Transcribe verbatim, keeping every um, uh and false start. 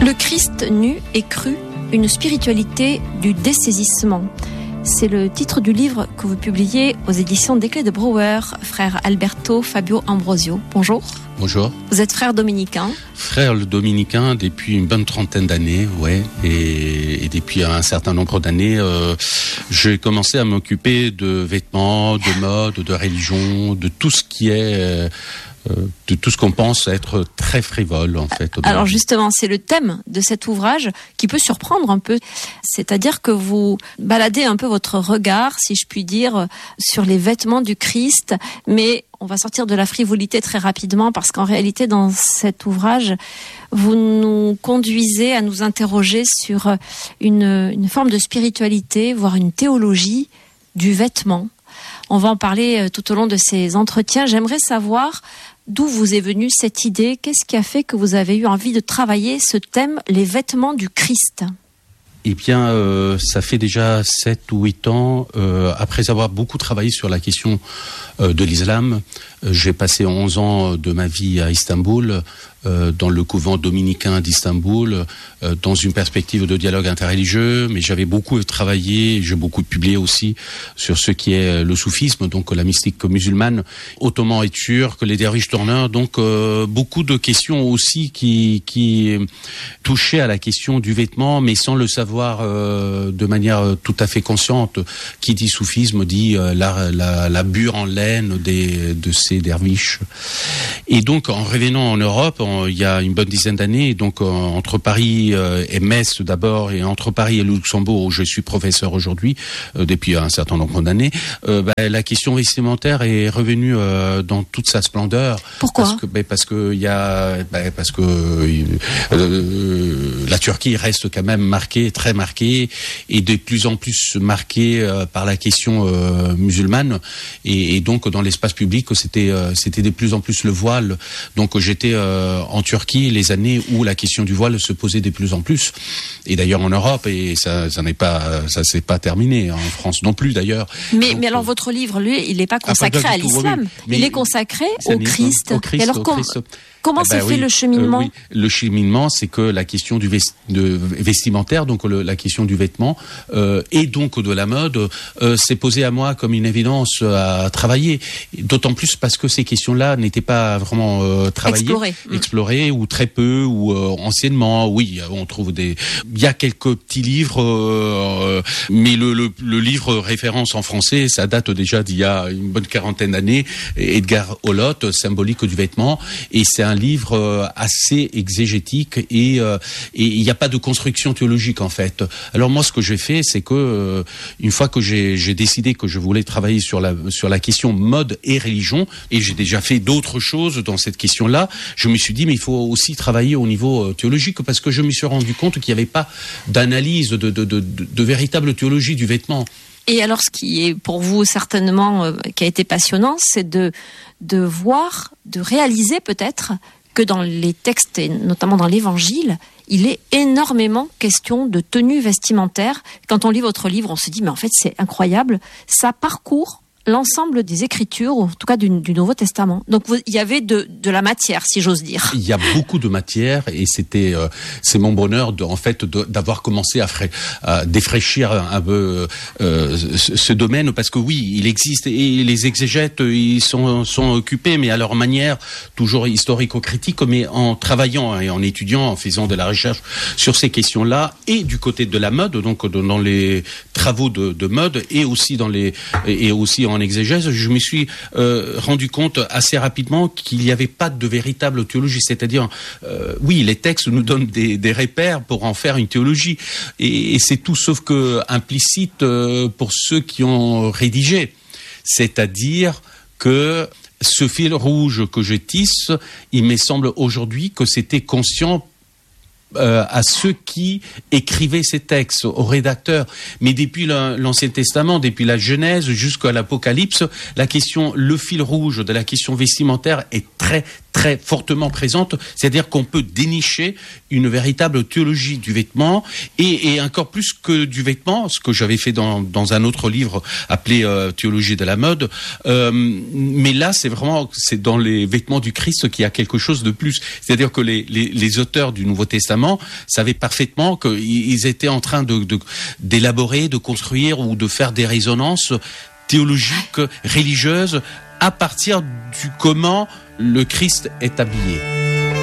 Le Christ nu et cru, une spiritualité du dessaisissement. C'est le titre du livre que vous publiez aux éditions des Clés de Brouwer, frère Alberto Fabio Ambrosio. Bonjour. Bonjour. Vous êtes frère dominicain. Frère dominicain depuis une bonne trentaine d'années, ouais, et, et depuis un certain nombre d'années, euh, j'ai commencé à m'occuper de vêtements, de mode, de religion, de tout ce qui est... Euh, de tout ce qu'on pense être très frivole, en fait. Alors justement, c'est le thème de cet ouvrage qui peut surprendre un peu. C'est-à-dire que vous baladez un peu votre regard, si je puis dire, sur les vêtements du Christ, mais on va sortir de la frivolité très rapidement parce qu'en réalité, dans cet ouvrage, vous nous conduisez à nous interroger sur une, une forme de spiritualité, voire une théologie du vêtement. On va en parler tout au long de ces entretiens. J'aimerais savoir d'où vous est venue cette idée. Qu'est-ce qui a fait que vous avez eu envie de travailler ce thème, les vêtements du Christ ? Eh bien, euh, ça fait déjà sept ou huit ans, euh, après avoir beaucoup travaillé sur la question euh, de l'islam. Euh, j'ai passé onze ans de ma vie à Istanbul, euh, dans le couvent dominicain d'Istanbul, euh, dans une perspective de dialogue interreligieux, mais j'avais beaucoup travaillé, j'ai beaucoup publié aussi sur ce qui est le soufisme, donc la mystique musulmane, ottoman et turc, les derviches tourneurs, donc euh, beaucoup de questions aussi qui, qui touchaient à la question du vêtement, mais sans le savoir Euh, de manière tout à fait consciente. Qui dit soufisme dit euh, la, la, la bure en laine des, de ces derviches. Et donc, en revenant en Europe, en, il y a une bonne dizaine d'années, donc en, entre Paris euh, et Metz d'abord, et entre Paris et le Luxembourg, où je suis professeur aujourd'hui, euh, depuis un certain nombre d'années, euh, bah, la question vestimentaire est revenue euh, dans toute sa splendeur. Pourquoi ? Parce que, bah, parce que il y a, bah, parce que euh, la Turquie reste quand même marquée, très marquée, et de plus en plus marquée euh, par la question euh, musulmane, et, et donc dans l'espace public c'était euh, c'était de plus en plus le voile. Donc j'étais euh, en Turquie les années où la question du voile se posait de plus en plus, et d'ailleurs en Europe, et ça ça n'est pas ça s'est pas terminé en France non plus d'ailleurs. Mais donc, mais alors votre livre, lui, il n'est pas consacré ah, pas à l'islam, oui, il est consacré au Christ. au Christ. Et alors au com- Christ. Comment Ah bah s'est oui, fait le cheminement ? euh, oui. Le cheminement, c'est que la question du vest- de vestimentaire, donc le, la question du vêtement, euh, et donc de la mode, euh, s'est posée à moi comme une évidence à travailler. D'autant plus parce que ces questions-là n'étaient pas vraiment euh, travaillées, explorées, explorées mmh. ou très peu, ou euh, anciennement. Oui, on trouve des. Il y a quelques petits livres, euh, mais le, le, le livre référence en français, ça date déjà d'il y a une bonne quarantaine d'années. Edgar Holot, Symbolique du vêtement, et c'est un livre assez exégétique, et euh, et il n'y a pas de construction théologique en fait. Alors moi, ce que j'ai fait, c'est que euh, une fois que j'ai j'ai décidé que je voulais travailler sur la sur la question mode et religion, et j'ai déjà fait d'autres choses dans cette question-là, je me suis dit mais il faut aussi travailler au niveau théologique, parce que je me suis rendu compte qu'il n'y avait pas d'analyse de de de, de, de véritable théologie du vêtement. Et alors, ce qui est pour vous certainement, euh, qui a été passionnant, c'est de, de voir, de réaliser peut-être que dans les textes, et notamment dans l'Évangile, il est énormément question de tenue vestimentaire. Quand on lit votre livre, on se dit, mais en fait, c'est incroyable, ça parcourt l'ensemble des Écritures, ou en tout cas du, du Nouveau Testament. Donc vous, il y avait de, de la matière, si j'ose dire. Il y a beaucoup de matière, et c'était euh, c'est mon bonheur de, en fait de, d'avoir commencé à, fra- à défraîchir un peu euh, ce, ce domaine, parce que oui, il existe, et les exégètes ils sont sont occupés, mais à leur manière, toujours historico-critique, mais en travaillant et en étudiant, en faisant de la recherche sur ces questions-là, et du côté de la mode, donc dans les travaux de, de mode, et aussi dans les et aussi en en exégèse, je me suis euh, rendu compte assez rapidement qu'il n'y avait pas de véritable théologie. C'est-à-dire, euh, oui, les textes nous donnent des, des repères pour en faire une théologie, et, et c'est tout sauf que implicite euh, pour ceux qui ont rédigé. C'est-à-dire que ce fil rouge que je tisse, il me semble aujourd'hui que c'était conscient Euh, à ceux qui écrivaient ces textes, aux rédacteurs. Mais depuis la, l'Ancien Testament, depuis la Genèse jusqu'à l'Apocalypse, la question, le fil rouge de la question vestimentaire est très très fortement présente, c'est-à-dire qu'on peut dénicher une véritable théologie du vêtement et, et encore plus que du vêtement, ce que j'avais fait dans, dans un autre livre appelé euh, Théologie de la mode. Euh, mais là, c'est vraiment c'est dans les vêtements du Christ qu'il y a quelque chose de plus. C'est-à-dire que les, les, les auteurs du Nouveau Testament savaient parfaitement qu'ils étaient en train de, de d'élaborer, de construire ou de faire des résonances théologiques, religieuses, à partir du comment le Christ est habillé.